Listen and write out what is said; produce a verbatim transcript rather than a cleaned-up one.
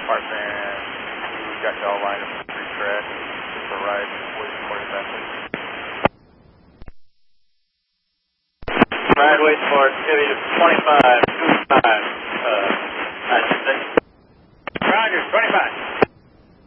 Mark Van, we've got y'all lined up for three track. Just a ride waiting for you back there. Ride waiting for it, City twenty-five, two five.